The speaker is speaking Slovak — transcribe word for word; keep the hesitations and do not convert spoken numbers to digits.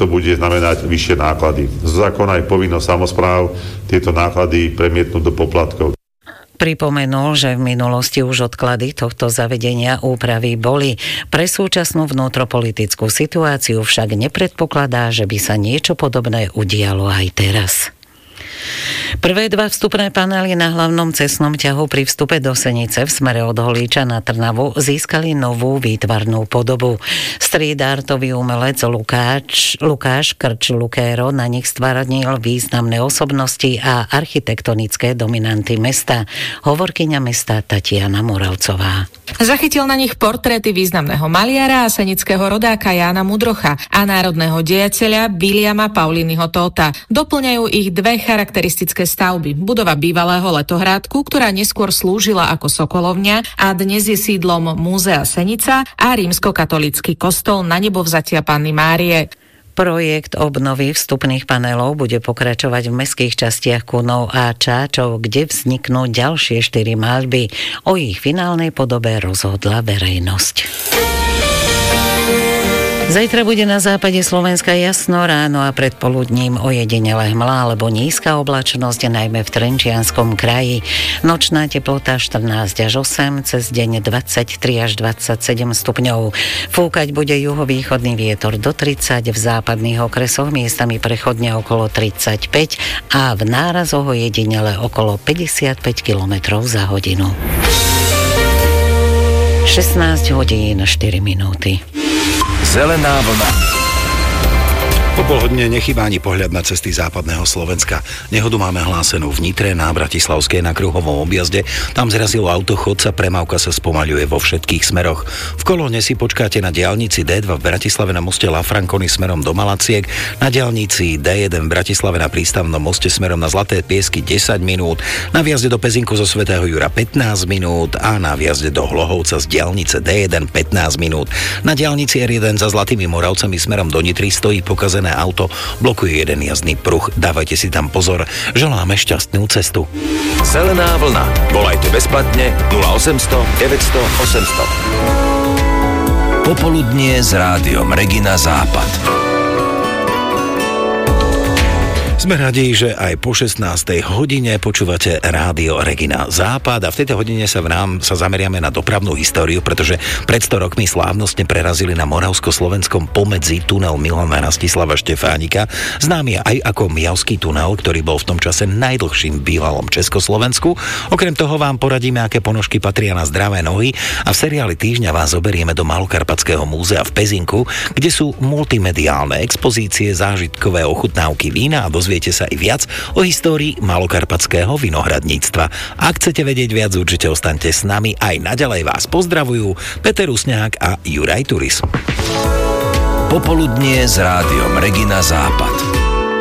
to bude znamenať vyššie náklady. Z zákona je povinnosť samospráv tieto náklady premietnúť do poplatkov. Pripomenul, že v minulosti už odklady tohto zavedenia úpravy boli. Pre súčasnú vnútropolitickú situáciu však nepredpokladá, že by sa niečo podobné udialo aj teraz. Prvé dva vstupné panely na hlavnom cestnom ťahu pri vstupe do Senice v smere od Holíča na Trnavu získali novú výtvarnú podobu. Street-artový umelec Lukáš, Lukáš Krč-Lukéro na nich stvárnil významné osobnosti a architektonické dominanty mesta. Hovorkyňa mesta Tatiana Moravcová. Zachytil na nich portréty významného maliara a senického rodáka Jána Mudrocha a národného dejateľa Viliama Paulínyho Tóta. Doplňajú ich dve charakteristické stavby. Budova bývalého letohrádku, ktorá neskôr slúžila ako sokolovňa a dnes je sídlom Múzea Senica, a rímskokatolícky kostol Na Nebovzatia Panny Márie. Projekt obnovy vstupných panelov bude pokračovať v mestských častiach Kunov a Čáčov, kde vzniknú ďalšie štyri maľby. O ich finálnej podobe rozhodla verejnosť. Zajtra bude na západe Slovenska jasno, ráno a predpoludním ojedinele hmla alebo nízka oblačnosť, najmä v Trenčianskom kraji. Nočná teplota štrnásť až osem, cez deň dvadsaťtri až dvadsaťsedem stupňov. Fúkať bude juhovýchodný vietor do tridsať, v západných okresoch miestami prechodne okolo tridsaťpäť a v nárazoch ojedinele okolo päťdesiatpäť kilometrov za hodinu. šestnásť hodín štyri minúty. Zelená vlna. Po pol hodine nechýba ani pohľad na cesty západného Slovenska. Nehodu máme hlásenú v Nitre, na Bratislavskej na kruhovom objazde. Tam zrazilo auto chodca, premávka sa spomaľuje vo všetkých smeroch. V kolóne si počkáte na diaľnici dé dva v Bratislave na moste La Franconi smerom do Malaciek, na diaľnici dé jeden v Bratislave na prístavnom moste smerom na Zlaté Piesky desať minút, na vjazde do Pezinku zo Svätého Jura pätnásť minút a na vjazde do Hlohovca z diaľnice dé jeden pätnásť minút. Na diaľnici er jeden za Zlatými Moravcami smerom do Nitry stojí pokazené auto, blokuje jeden jazdný pruh. Dávajte si tam pozor. Želáme šťastnú cestu. Zelená vlna. Volajte bezplatne nula osemsto deväťsto osemsto. Popoludnie s rádiom Regina Západ. Sme radi, že aj po šestnástej hodine počúvate rádio Regina Západ a v tejto hodine sa v nám sa zameriame na dopravnú históriu, pretože pred sto rokmi slávnostne prerazili na moravsko-slovenskom pomedzi tunel Milana Rastislava Štefánika, známy aj ako Mijavský tunel, ktorý bol v tom čase najdlhším v bývalom Československu. Okrem toho vám poradíme, aké ponožky patria na zdravé nohy a v seriáli Týždňa vás zoberieme do Malokarpatského múzea v Pezinku, kde sú multimediálne expozície, zážitkové ochutnávky vína a dozviete sa i viac o histórii malokarpatského vinohradníctva. Ak chcete vedieť viac, určite ostaňte s nami. Aj naďalej vás pozdravujú Peter Rusňák a Juraj Turis. Popoludnie s rádiom Regina Západ.